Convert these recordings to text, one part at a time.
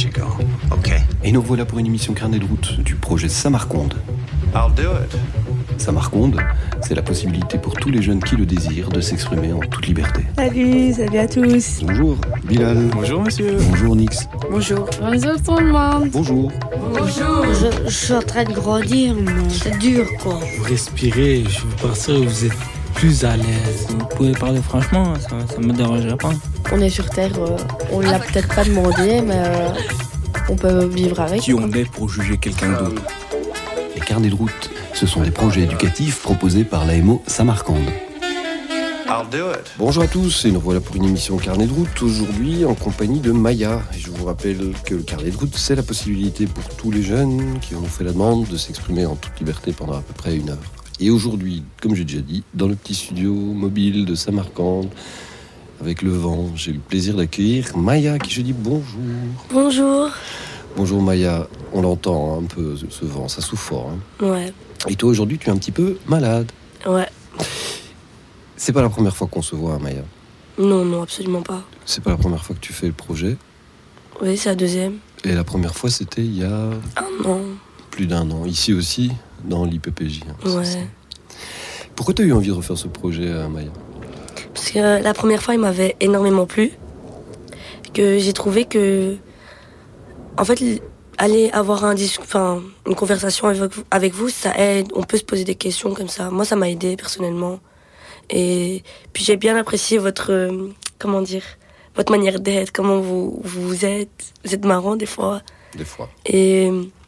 Portugal, okay? Et nous voilà pour une émission carnet de route du projet Samarconde. I'll do it. Samarconde, c'est la possibilité pour tous les jeunes qui le désirent de s'exprimer en toute liberté. Salut à tous. Bonjour Bilal. Bonjour monsieur. Bonjour Nix. Bonjour. Bonjour tout le monde. Bonjour. Bonjour. Je suis en train de grandir, mais c'est dur quoi. Vous respirez, je veux partir où vous êtes plus à l'aise. Vous pouvez parler franchement, ça me dérangerait pas. On est sur Terre, on l'a peut-être pas demandé, mais on peut vivre avec. Qui on est pour juger quelqu'un d'autre? Les carnets de route, ce sont des projets éducatifs proposés par l'AMO Samarcande. I'll do it. Bonjour à tous, et nous voilà pour une émission carnet de route, aujourd'hui en compagnie de Maya. Et je vous rappelle que le carnet de route, c'est la possibilité pour tous les jeunes qui en ont fait la demande de s'exprimer en toute liberté pendant à peu près 1 heure. Et aujourd'hui, comme j'ai déjà dit, dans le petit studio mobile de Samarcande, avec le vent, j'ai le plaisir d'accueillir Maya qui je dis bonjour. Bonjour. Bonjour Maya, on l'entend un peu ce vent, ça souffle fort. Ouais. Et toi aujourd'hui tu es un petit peu malade. Ouais. C'est pas la première fois qu'on se voit Maya. Non, absolument pas. C'est pas la première fois que tu fais le projet. Oui, c'est la deuxième. Et la première fois c'était il y a... 1 an. Plus d'1 an. Ici aussi, dans l'IPPJ. Ouais. Pourquoi tu as eu envie de refaire ce projet, Maya? Parce que la première fois, il m'avait énormément plu. Que j'ai trouvé que... En fait, aller avoir une conversation avec vous, ça aide. On peut se poser des questions comme ça. Moi, ça m'a aidé personnellement. Et puis j'ai bien apprécié votre... votre manière d'être, comment vous êtes. Vous êtes marrant des fois. Des fois. Et...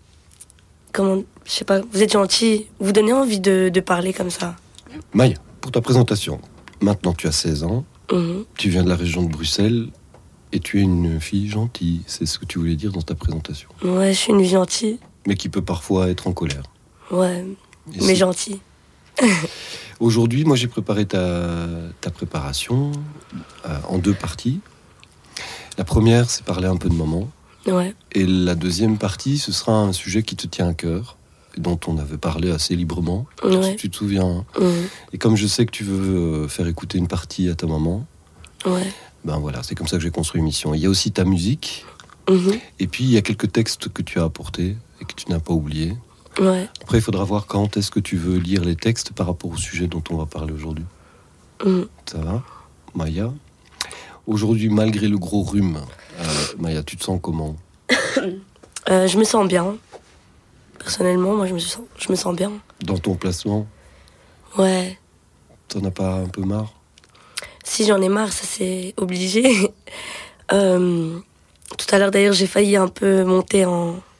je sais pas, vous êtes gentil, vous donnez envie de parler comme ça. Maya, pour ta présentation, maintenant tu as 16 ans, Mhm. tu viens de la région de Bruxelles et tu es une fille gentille, c'est ce que tu voulais dire dans ta présentation. Ouais, je suis une gentille. Mais qui peut parfois être en colère. Ouais, Et mais gentille. Aujourd'hui, moi j'ai préparé ta préparation en 2 parties. La première, c'est parler un peu de maman. Ouais. Et la deuxième partie, ce sera un sujet qui te tient à cœur, et dont on avait parlé assez librement. Ouais. Tu te souviens, hein. Mhm. Et comme je sais que tu veux faire écouter une partie à ta maman, Ouais. ben voilà, c'est comme ça que j'ai construit l'émission. Il y a aussi ta musique, Mhm. et puis il y a quelques textes que tu as apportés et que tu n'as pas oubliés. Ouais. Après, il faudra voir quand est-ce que tu veux lire les textes par rapport au sujet dont on va parler aujourd'hui. Mhm. Ça va, Maya? Aujourd'hui, malgré le gros rhume, Maya, tu te sens comment? Je me sens bien. Personnellement, moi, je me sens bien. Dans ton placement, Ouais. t'en as pas un peu marre? Si j'en ai marre, ça c'est obligé. Tout à l'heure, d'ailleurs, j'ai failli un peu monter